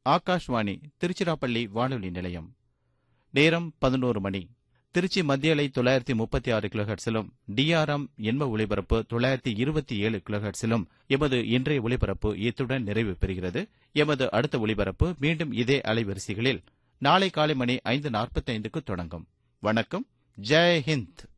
ஆகாஷ்வாணி திருச்சிராப்பள்ளி வானொலி நிலையம். நேரம் 11 மணி. திருச்சி மத்திய அலை 936 கிலோஹெர்ட்ஸிலும் டிஆர்எம் எண்ம ஒலிபரப்பு 927 கிலோஹெர்ட்ஸிலும் எமது இன்றைய ஒலிபரப்பு இத்துடன் நிறைவு பெறுகிறது. எமது அடுத்த ஒலிபரப்பு மீண்டும் இதே அலைவரிசைகளில் நாளை காலை மணி 5:45க்கு தொடங்கும். வணக்கம். ஜெய் ஹிந்த்.